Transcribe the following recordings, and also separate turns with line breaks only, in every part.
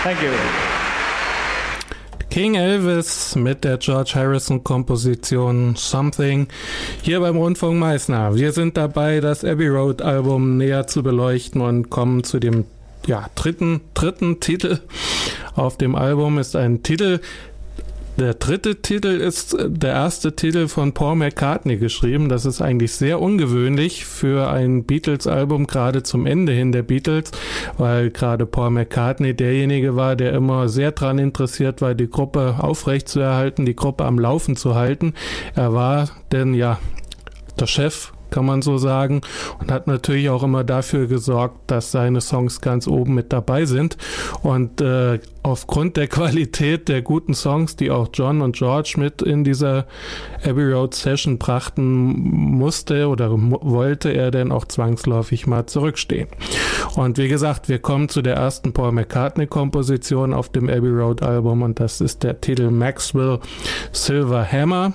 Thank you.
King Elvis mit der George Harrison-Komposition Something hier beim Rundfunk Meißner. Wir sind dabei, das Abbey Road-Album näher zu beleuchten und kommen zu dem dritten Titel auf dem Album. Ist ein Titel. Der dritte Titel ist der erste Titel von Paul McCartney geschrieben. Das ist eigentlich sehr ungewöhnlich für ein Beatles-Album, gerade zum Ende hin der Beatles, weil gerade Paul McCartney derjenige war, der immer sehr daran interessiert war, die Gruppe aufrechtzuerhalten, die Gruppe am Laufen zu halten. Er war denn der Chef, kann man so sagen, und hat natürlich auch immer dafür gesorgt, dass seine Songs ganz oben mit dabei sind. Und aufgrund der Qualität der guten Songs, die auch John und George mit in dieser Abbey Road Session brachten, musste oder wollte er denn auch zwangsläufig mal zurückstehen. Und wie gesagt, wir kommen zu der ersten Paul McCartney-Komposition auf dem Abbey Road Album, und das ist der Titel Maxwell Silver Hammer.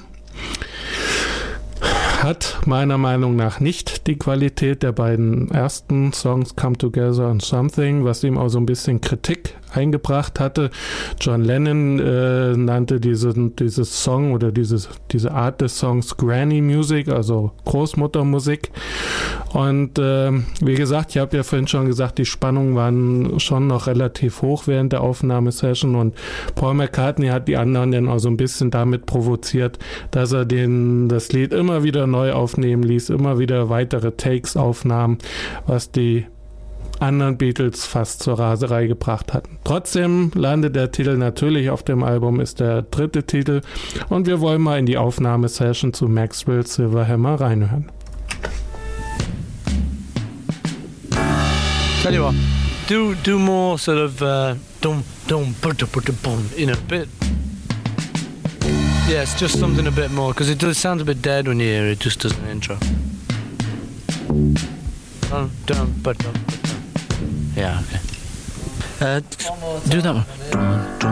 Hat meiner Meinung nach nicht die Qualität der beiden ersten Songs Come Together und Something, was ihm auch so ein bisschen Kritik eingebracht hatte. John Lennon nannte dieses Song oder diese Art des Songs Granny Music, also Großmuttermusik. Und wie gesagt, ich habe ja vorhin schon gesagt, die Spannungen waren schon noch relativ hoch während der Aufnahmesession, und Paul McCartney hat die anderen dann auch so ein bisschen damit provoziert, dass er das Lied immer wieder neu aufnehmen ließ, immer wieder weitere Takes aufnahm, was die anderen Beatles fast zur Raserei gebracht hatten. Trotzdem landet der Titel natürlich auf dem Album, ist der dritte Titel, und wir wollen mal in die Aufnahmesession zu Maxwell Silver Hammer reinhören.
Tell you what, do more sort of dum in a bit. Yes, just something a bit more, because it does sound a bit dead when you hear it just as an intro. Yeah, okay. Do that one.